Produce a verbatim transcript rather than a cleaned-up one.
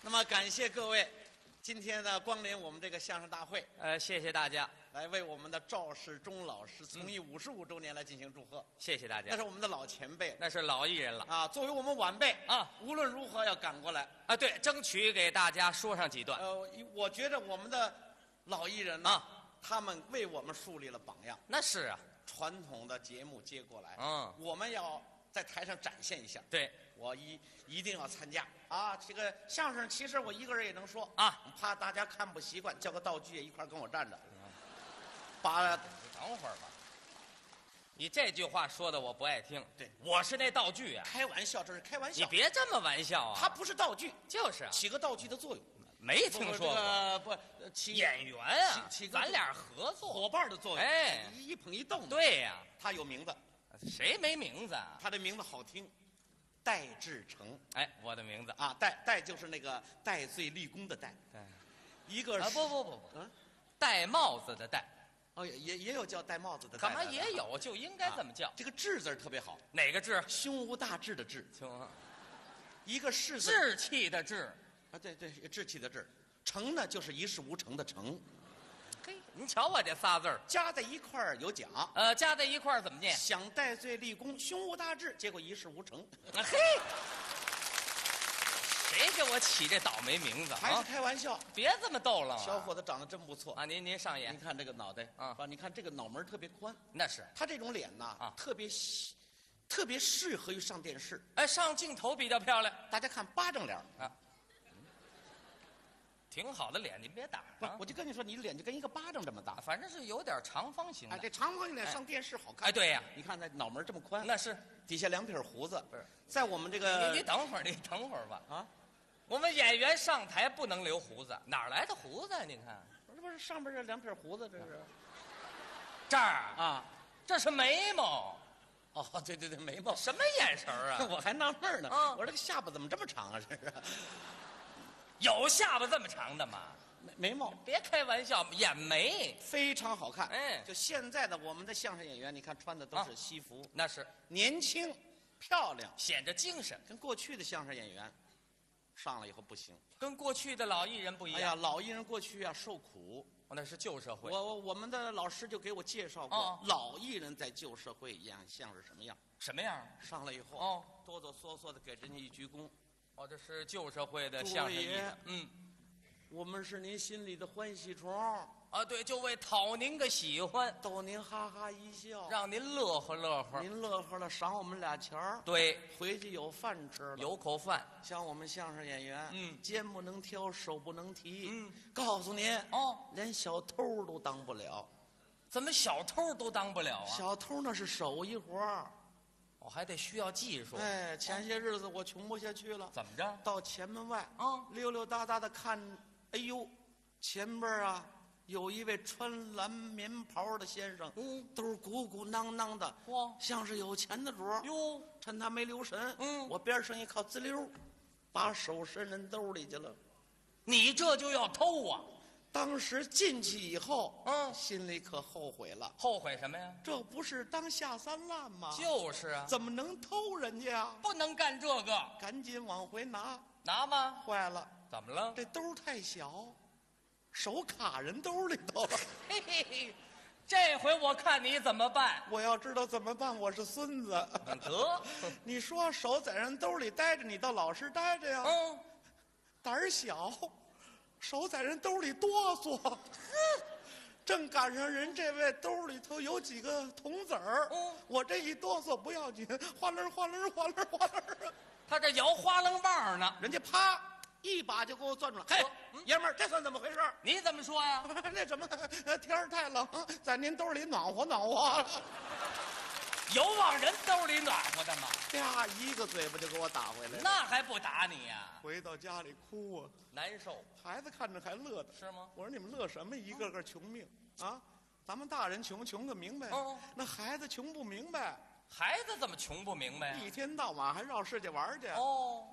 那么感谢各位今天呢光临我们这个相声大会， 呃，谢谢大家， 来为我们的赵世忠老师从艺五十五周年来进行祝贺。 谢谢大家。 那是我们的老前辈， 那是老艺人了啊，作为我们晚辈啊， 无论如何要赶过来啊。对，争取给大家说上几段。 呃，我觉得我们的老艺人呢， 啊， 他们为我们树立了榜样。 那是啊， 传统的节目接过来， 嗯， 我们要在台上展现一下。 对， 我一一定要参加啊！这个相声其实我一个人也能说啊， 怕大家看不习惯，叫个道具也一块跟我站着。把， 等会儿吧，你这句话说的我不爱听。 对， 我是那道具啊。 开玩笑，这是开玩笑。 你别这么玩笑啊！ 它不是道具， 就是啊， 起个道具的作用。 没听说过。 不，不起演员啊， 起咱俩合作伙伴的作用。 哎， 一捧一逗。 对呀， 他有名字， 谁没名字啊？ 他的名字好听，戴志诚。 哎，我的名字啊，戴戴就是那个戴罪立功的戴。 对， 一个啊不不不不， 嗯， 戴帽子的戴。 哦，也也也有叫戴帽子的。 干嘛也有？就应该这么叫。 这个志字特别好。 哪个志？ 胸无大志的志。 行， 一个士字。 志气的志。 啊，对对，志气的志。诚呢，就是一事无成的成。 嘿，您瞧我这仨字儿加在一块儿有奖。 呃，加在一块儿怎么念？ 想戴罪立功，胸无大志，结果一事无成。 啊、嘿，谁给我起这倒霉名字？ 还是开玩笑，啊、 别这么逗了。 小伙子长得真不错啊！您您上眼， 您看这个脑袋啊， 啊，你看这个脑门特别宽。 那是他这种脸呐，啊，特别细，特别适合于上电视。 哎，上镜头比较漂亮。 大家看巴掌脸啊。挺好的脸，您别打啊！我就跟你说，你的脸就跟一个巴掌这么大， 反正是有点长方形的。 哎，这长方形脸上电视好看。 哎，对呀， 你看那脑门这么宽， 那是底下两撇胡子。 不是， 在我们这个， 你你等会儿，你等会儿吧。 啊， 我们演员上台不能留胡子，哪来的胡子啊？您看， 这不是上边这两撇胡子，这是这儿啊， 这是眉毛。 哦，对对对，眉毛。 什么眼神啊？ 我还纳闷呢， 啊， 我说这个下巴怎么这么长啊？这是有下巴这么长的吗？ 眉毛， 别开玩笑，眼眉非常好看。 哎， 就现在的我们的相声演员，你看穿的都是西服， 啊、那是年轻、漂亮， 显着精神。 跟过去的相声演员上了以后不行， 跟过去的老艺人不一样。 哎呀，老艺人过去啊受苦， 那是旧社会。 我我我们的老师就给我介绍过， 哦、 老艺人在旧社会一样像是什么样？ 什么样？ 上来以后， 哦， 哆哆嗦嗦的给人家一鞠躬。 哦，这是旧社会的相声艺人。嗯。 我们是您心里的欢喜虫啊，对，就为讨您个喜欢， 逗您哈哈一笑， 让您乐呵乐呵。 您乐呵了，赏我们俩钱儿。 对， 回去有饭吃了， 有口饭。 像我们相声演员， 嗯， 肩不能挑，手不能提。 嗯， 告诉您， 哦， 连小偷都当不了。 怎么小偷都当不了啊？ 小偷那是手艺活儿， 我还得需要技术。 哎，前些日子我穷不下去了， 怎么着？ 到前门外， 啊， 溜溜达达的看。哎呦，前边啊有一位穿蓝棉袍的先生， 嗯， 都是鼓鼓囊囊的， 哇， 像是有钱的主儿。 哟， 趁他没留神， 嗯， 我边上一靠滋溜，把手伸人兜里去了。 你这就要偷啊！ 当时进去以后， 嗯， 心里可后悔了。 后悔什么呀？ 这不是当下三滥吗？ 就是啊， 怎么能偷人家呀？ 不能干这个， 赶紧往回拿。 拿吗？ 坏了， 怎么了？ 这兜太小，手卡人兜里头了。 嘿嘿嘿，这回我看你怎么办？ 我要知道怎么办，我是孙子。 得， 你说手在人兜里待着，你倒老实待着呀。 嗯， 胆儿小，手在人兜里哆嗦。正赶上人这位兜里头有几个铜子儿， 嗯， 我这一哆嗦不要紧，哗楞哗楞哗楞哗楞。 他这摇花楞棒呢， 人家啪一把就给我攥住了。嘿， 嗯、 爷们儿，这算怎么回事？ 你怎么说呀？ 那什么，天儿太冷，在您兜里暖和暖和。 有往人兜里暖和的吗？ 啪，一个嘴巴就给我打回来了。 那还不打你呀？ 回到家里哭啊， 难受。 孩子看着还乐的。 是吗？ 我说你们乐什么？一个个穷命啊！咱们大人穷，穷个明白。 哦， 那孩子穷不明白。 孩子怎么穷不明白呀？ 一天到晚还绕世界玩去。 哦，